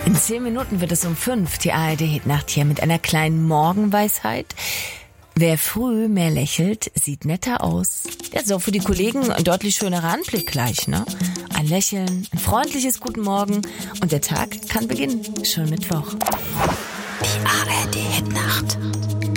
In 10 Minuten wird es um 5 die ARD-Hitnacht hier mit einer kleinen Morgenweisheit. Wer früh mehr lächelt, sieht netter aus. Ja, so für die Kollegen ein deutlich schönerer Anblick gleich, ne? Ein Lächeln, ein freundliches Guten Morgen und der Tag kann beginnen. Schon Mittwoch. Die ARD-Hitnacht.